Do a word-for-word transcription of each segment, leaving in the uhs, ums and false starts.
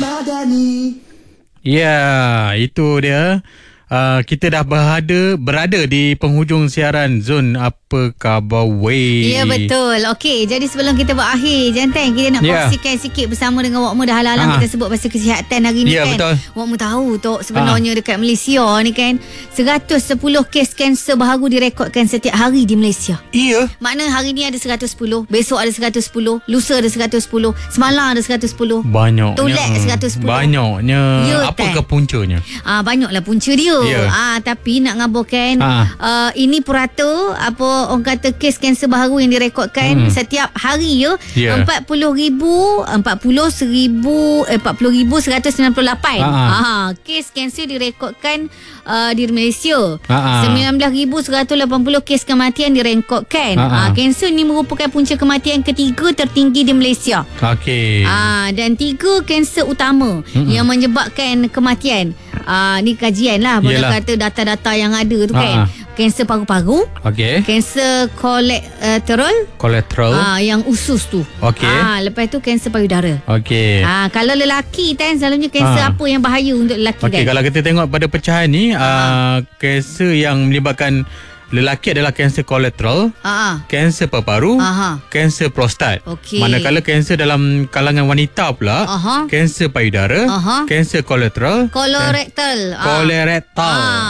Madani. Ya, itu dia. Uh, kita dah berada berada di penghujung siaran Zon Apa Khabar Weh. Ya, betul. Okey, jadi sebelum kita berakhir, Jantan, kita nak yeah. kongsikan sikit bersama dengan Wak Mu. Dah halang kita sebut pasal kesihatan hari ni, yeah, kan. Betul. Wak Mu tahu tok sebenarnya ha. dekat Malaysia ni kan seratus sepuluh kes kanser baharu direkodkan setiap hari di Malaysia. Iya. Makna hari ni ada seratus sepuluh, besok ada seratus sepuluh, lusa ada seratus sepuluh, semalam ada seratus sepuluh. Banyaknya. Tolak seratus sepuluh. Banyaknya. Ya, apakah puncanya? Ah, banyaklah punca dia. Yeah. Ah, tapi nak ngabarkan ha. uh, ini purata apa orang kata kes kanser baharu yang direkodkan hmm. setiap hari ya. Yeah. empat puluh ribu empat puluh seribu eh, empat puluh ribu seratus sembilan puluh lapan. Ha. Ah, kes kanser direkodkan uh, di Malaysia. Ha. sembilan belas ribu seratus lapan puluh kes kematian direkodkan. Ah, kanser ni merupakan punca kematian ketiga tertinggi di Malaysia. Okey. Ah, dan tiga kanser utama hmm. yang menyebabkan kematian. Ah, ni kajian lah. Pada kata data-data yang ada tu kan. Kanser paru-paru. Okey. Kanser kolesterol. Kolesterol. Ah, yang usus tu. Okey. Ah, lepas tu kanser payudara. Okey. Ah, kalau lelaki kan selalunya kanser apa yang bahaya untuk lelaki kan? Okey, kalau kita tengok pada pecahan ni, uh, kanser yang melibatkan lelaki adalah kanser kolesterol, kanser paru-paru, kanser prostat. Okay. Manakala kanser dalam kalangan wanita pula, kanser payudara, kanser kolesterol, kolorektal, kolorektal,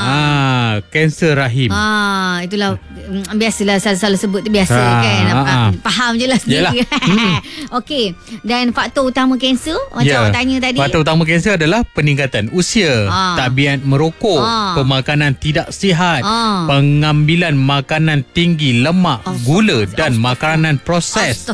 ah, kanser rahim. Ah, itulah biasalah salah-salah sebut tu biasa ah, kan. Ah, ah. Faham je lah sendiri. Hmm. Okey, dan faktor utama kanser macam yeah. awak tanya tadi. Faktor utama kanser adalah peningkatan usia, ah. tabiat merokok, ah. pemakanan tidak sihat, ah. pengambilan makanan tinggi lemak, gula dan makanan proses,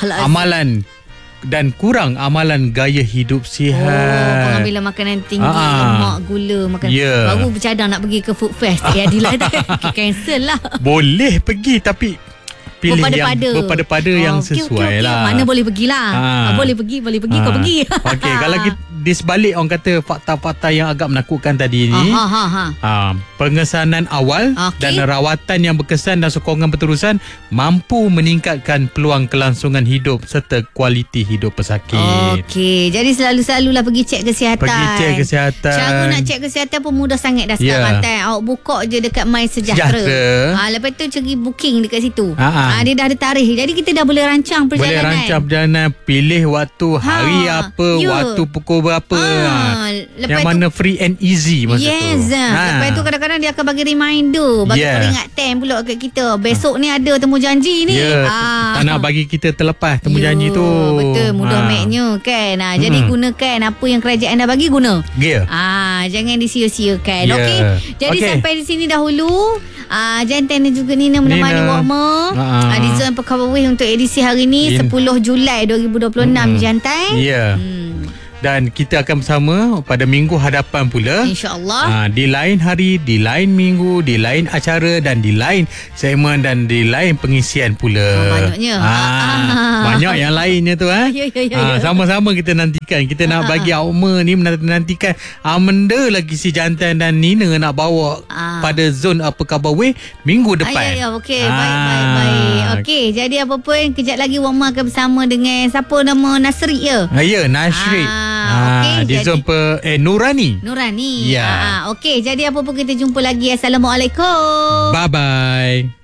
amalan dan kurang amalan gaya hidup sihat. Oh, pengambilan makanan tinggi, Aa. lemak, gula, makanan. Yeah. Baru bercadang nak pergi ke food fest. Ya, adilah dah. Cancel lah. Boleh pergi tapi pilih berpada-pada. yang berpada-pada oh, yang sesuai okay, okay, okay. lah. Mana boleh pergilah. Ha. Ha, boleh pergi, boleh pergi, ha. kau pergi. Okey, kalau kita di sebalik orang kata fakta-fakta yang agak menakutkan tadi ni, ha, ha, ha. Ha, pengesanan awal okay. dan rawatan yang berkesan dan sokongan berterusan mampu meningkatkan peluang kelangsungan hidup serta kualiti hidup pesakit. Okey, jadi selalu-selalulah pergi cek kesihatan. Pergi cek kesihatan. Cara nak cek kesihatan pun mudah sangat dah yeah. sekarang. Yeah. Awak buka je dekat My Sejahtera. Sejahtera. Ha, lepas tu cari booking dekat situ. Ha, ha. Ha, dia dah ada tarikh. Jadi kita dah boleh rancang perjalanan. Boleh rancang perjalanan, pilih waktu, hari ha. apa, yeah. waktu pukul berapa. Ha. Yang mana tu, free and easy masa yes. tu. Ha. Lepas tu kadang-kadang dia akan bagi reminder, bagi yeah. peringatan pula kat kita. Besok ni ada temu janji ni. Yeah. Ha. Tak nak bagi kita terlepas temu Yo, janji tu. Betul, mudah ha. maknya kan. Ha. Jadi hmm. gunakan apa yang kerajaan dah bagi, guna. Yeah. Ha. Jangan disia-siakan. Yeah. Okey. Jadi okay. sampai di sini dahulu. Ah, Jantan dan juga Nina menemani Wak Mu ah, di Zon Apa Khabar Weh untuk edisi hari ni In. sepuluh Julai dua ribu dua puluh enam, mm-hmm. Jantan. Ya. Yeah. Hmm. Dan kita akan bersama pada minggu hadapan pula, InsyaAllah, ha, di lain hari, di lain minggu, di lain acara dan di lain segmen dan di lain pengisian pula. Oh, banyaknya. ha, ah. Banyak yang lainnya tu ha? ya, ya, ya, ha, ya. Sama-sama kita nantikan. Kita nak bagi Auma ni menantikan ha, benda lagi si Jantan dan Nina nak bawa ah. pada Zon Apa Khabar Weh minggu depan. Ya, ya, okey. Ha. Baik, baik, baik. Okey, jadi apa pun kejap lagi Wak Mu akan bersama dengan siapa nama Nasri ya? Ha, ya, Nasri. Ah. Ha, okay, di Zon pe, eh Nurani. Nurani. Ya. Ha, okey, jadi apa pun kita jumpa lagi. Assalamualaikum. Bye bye.